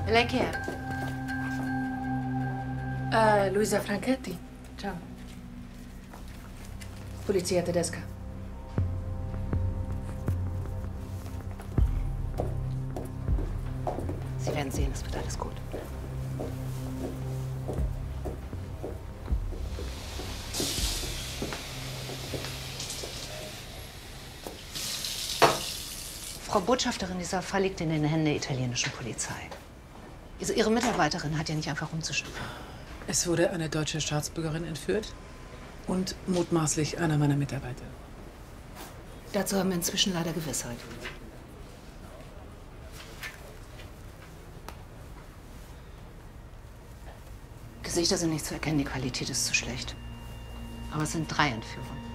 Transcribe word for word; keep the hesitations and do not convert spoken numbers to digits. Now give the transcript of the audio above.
Lei chi è? Uh, Luisa Franchetti. Ciao. Polizia tedesca. Sie werden sehen, es wird alles gut. Frau Botschafterin, dieser Fall liegt in den Händen der italienischen Polizei. Also Ihre Mitarbeiterin hat ja nicht einfach rumzustufen. Es wurde eine deutsche Staatsbürgerin entführt und mutmaßlich einer meiner Mitarbeiter. Dazu haben wir inzwischen leider Gewissheit. Gesichter sind nicht zu erkennen, die Qualität ist zu schlecht. Aber es sind drei Entführungen.